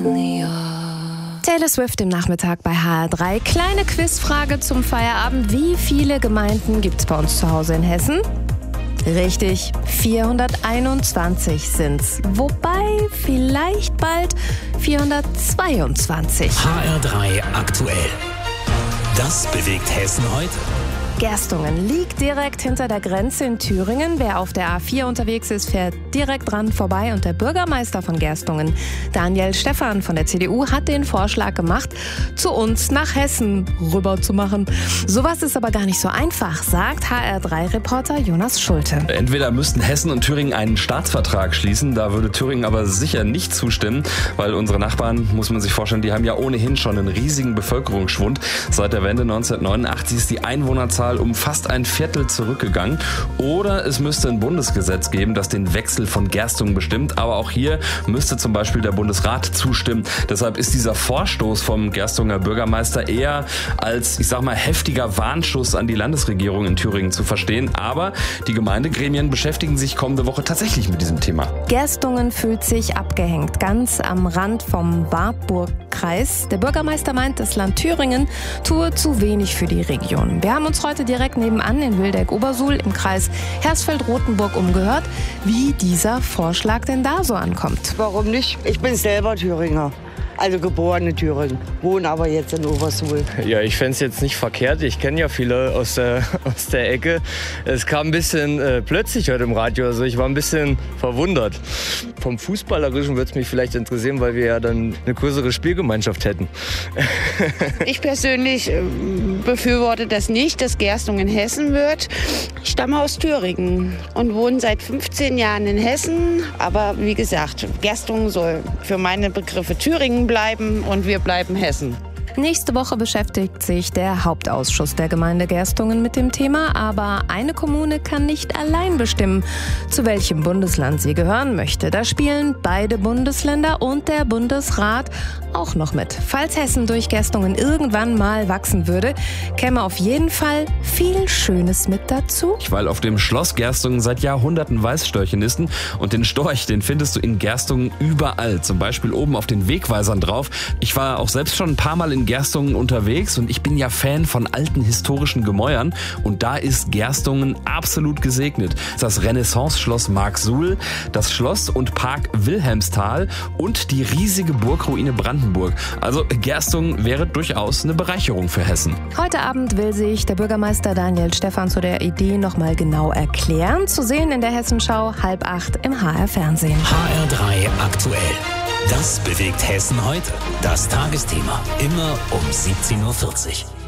Taylor Swift im Nachmittag bei HR3. Kleine Quizfrage zum Feierabend. Wie viele Gemeinden gibt es bei uns zu Hause in Hessen? Richtig, 421 sind's. Wobei vielleicht bald 422. HR3 aktuell. Das bewegt Hessen heute. Gerstungen liegt direkt hinter der Grenze in Thüringen. Wer auf der A4 unterwegs ist, fährt direkt dran vorbei. Und der Bürgermeister von Gerstungen, Daniel Stephan von der CDU, hat den Vorschlag gemacht, zu uns nach Hessen rüber zu machen. Sowas ist aber gar nicht so einfach, sagt HR3-Reporter Jonas Schulte. Entweder müssten Hessen und Thüringen einen Staatsvertrag schließen, da würde Thüringen aber sicher nicht zustimmen, weil unsere Nachbarn, muss man sich vorstellen, die haben ja ohnehin schon einen riesigen Bevölkerungsschwund. Seit der Wende 1989 ist die Einwohnerzahl um fast ein Viertel zurückgegangen. Oder es müsste ein Bundesgesetz geben, das den Wechsel von Gerstungen bestimmt. Aber auch hier müsste zum Beispiel der Bundesrat zustimmen. Deshalb ist dieser Vorstoß vom Gerstunger Bürgermeister eher als, ich sag mal, heftiger Warnschuss an die Landesregierung in Thüringen zu verstehen. Aber die Gemeindegremien beschäftigen sich kommende Woche tatsächlich mit diesem Thema. Gerstungen fühlt sich abgehängt, ganz am Rand vom Wartburg-Kreis. Der Bürgermeister meint, das Land Thüringen tue zu wenig für die Region. Wir haben uns heute direkt nebenan in Wildeck-Obersuhl im Kreis Hersfeld-Rotenburg umgehört, wie dieser Vorschlag denn da so ankommt. Warum nicht? Ich bin selber Thüringer. Also geborene Thüringen, wohne aber jetzt in Obersuhl. Ja, ich fände es jetzt nicht verkehrt. Ich kenne ja viele aus der Ecke. Es kam ein bisschen plötzlich heute im Radio, also ich war ein bisschen verwundert. Vom Fußballerischen würde es mich vielleicht interessieren, weil wir ja dann eine größere Spielgemeinschaft hätten. Ich persönlich befürworte das nicht, dass Gerstungen in Hessen wird. Ich stamme aus Thüringen und wohne seit 15 Jahren in Hessen. Aber wie gesagt, Gerstungen soll für meine Begriffe Thüringen bleiben und wir bleiben Hessen. Nächste Woche beschäftigt sich der Hauptausschuss der Gemeinde Gerstungen mit dem Thema, aber eine Kommune kann nicht allein bestimmen, zu welchem Bundesland sie gehören möchte. Da spielen beide Bundesländer und der Bundesrat auch noch mit. Falls Hessen durch Gerstungen irgendwann mal wachsen würde, käme auf jeden Fall viel Schönes mit dazu. Weil auf dem Schloss Gerstungen seit Jahrhunderten Weißstörche nisten und den Storch, den findest du in Gerstungen überall, zum Beispiel oben auf den Wegweisern drauf. Ich war auch selbst schon ein paar Mal in Gerstungen unterwegs und ich bin ja Fan von alten historischen Gemäuern und da ist Gerstungen absolut gesegnet. Das Renaissance-Schloss Marksuhl, das Schloss und Park Wilhelmsthal und die riesige Burgruine Brandenburg. Also Gerstungen wäre durchaus eine Bereicherung für Hessen. Heute Abend will sich der Bürgermeister Daniel Stephan zu der Idee nochmal genau erklären. Zu sehen in der Hessenschau 7:30 im HR-Fernsehen. HR3 aktuell. Das bewegt Hessen heute. Das Tagesthema. Immer um 17:40 Uhr.